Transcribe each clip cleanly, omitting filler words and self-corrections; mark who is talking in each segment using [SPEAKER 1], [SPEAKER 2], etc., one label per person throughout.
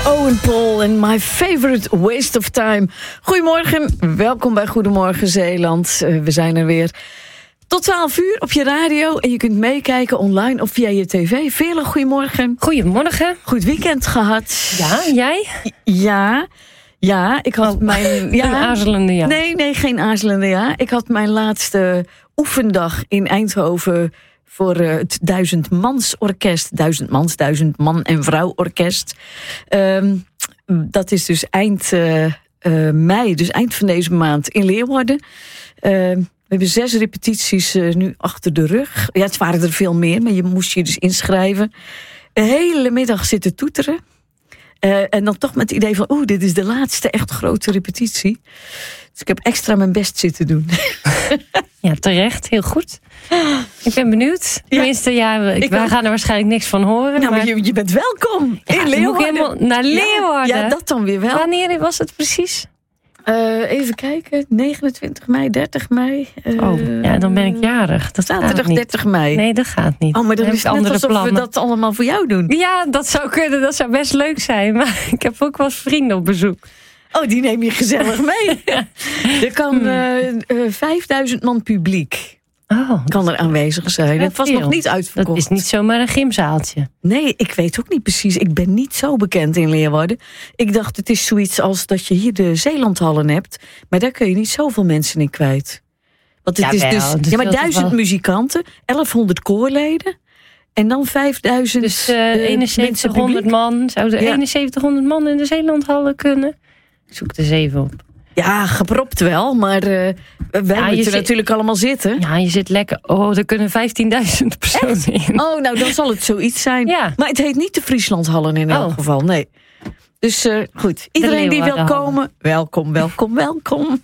[SPEAKER 1] Owen Paul en My Favorite Waste of Time. Goedemorgen, welkom bij Goedemorgen Zeeland. We zijn er weer tot 12 uur op je radio. En je kunt meekijken online of via je tv. Veerle, goedemorgen.
[SPEAKER 2] Goedemorgen.
[SPEAKER 1] Goed weekend gehad.
[SPEAKER 2] Ja, jij?
[SPEAKER 1] Ja, ik had mijn...
[SPEAKER 2] Een aarzelende ja.
[SPEAKER 1] Nee, geen aarzelende ja. Ik had mijn laatste oefendag in Eindhoven voor het 1000-mans orkest. 1000 man en vrouw orkest. Dat is dus eind mei, dus eind van deze maand in Leeuwarden. We hebben 6 repetities nu achter de rug. Ja, het waren er veel meer, maar je moest je dus inschrijven. De hele middag zitten toeteren. En dan toch met het idee van, dit is de laatste echt grote repetitie. Dus ik heb extra mijn best zitten doen.
[SPEAKER 2] Ja, terecht. Heel goed. Ik ben benieuwd. Tenminste, wij gaan er waarschijnlijk niks van horen.
[SPEAKER 1] Nou, maar je bent welkom in Leeuwarden.
[SPEAKER 2] Moet ik helemaal naar Leeuwarden?
[SPEAKER 1] Ja, dat dan weer wel.
[SPEAKER 2] Wanneer was het precies?
[SPEAKER 1] Even kijken. 29 mei, 30 mei.
[SPEAKER 2] Dan ben ik jarig. Dat
[SPEAKER 1] zaterdag 30 mei.
[SPEAKER 2] Nee, dat gaat niet.
[SPEAKER 1] Maar dan is het net alsof plannen. We dat allemaal voor jou doen.
[SPEAKER 2] Ja, dat zou kunnen. Dat zou best leuk zijn. Maar ik heb ook wel eens vrienden op bezoek.
[SPEAKER 1] Die neem je gezellig mee. Er kan 5000 man publiek. Kan er aanwezig zijn. Het was nog niet uitverkocht.
[SPEAKER 2] Dat is niet zomaar een gymzaaltje.
[SPEAKER 1] Nee, ik weet ook niet precies. Ik ben niet zo bekend in Leeuwarden. Ik dacht, het is zoiets als dat je hier de Zeelandhallen hebt. Maar daar kun je niet zoveel mensen in kwijt. Want het is dus maar 1000 muzikanten, 1100 koorleden. En dan 5000
[SPEAKER 2] dus 7100 man. Zouden 7100 man in de Zeelandhallen kunnen? Ik zoek er 7 op.
[SPEAKER 1] Ja, gepropt wel, maar wij moeten natuurlijk allemaal zitten.
[SPEAKER 2] Ja, je zit lekker. Er kunnen 15.000 personen in.
[SPEAKER 1] Nou, dan zal het zoiets zijn. Ja. Maar het heet niet de Frieslandhallen in elk geval, nee. Dus goed, iedereen die wil komen, welkom.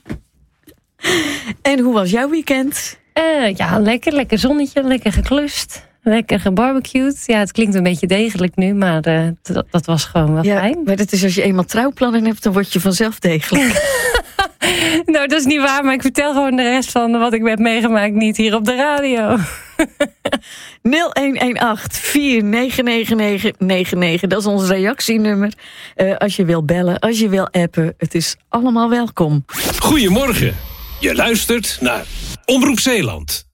[SPEAKER 1] En hoe was jouw weekend?
[SPEAKER 2] Lekker zonnetje, lekker geklust. Lekker gebarbecued. Ja, het klinkt een beetje degelijk nu, maar dat was gewoon wel fijn.
[SPEAKER 1] Maar dat is als je eenmaal trouwplannen hebt, dan word je vanzelf degelijk.
[SPEAKER 2] Nou, dat is niet waar, maar ik vertel gewoon de rest van wat ik heb meegemaakt niet hier op de radio.
[SPEAKER 1] 0118-49999, dat is ons reactienummer. Als je wil bellen, als je wil appen, het is allemaal welkom.
[SPEAKER 3] Goedemorgen, je luistert naar Omroep Zeeland.